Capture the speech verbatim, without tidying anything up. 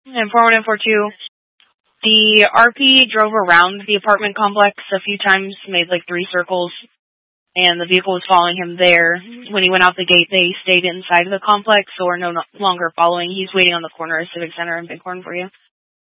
And four one and four two, the R P drove around the apartment complex a few times, made like three circles, and the vehicle was following him there. When he went out the gate, they stayed inside of the complex, so are no longer following. He's waiting on the corner of Civic Center and Bighorn for you.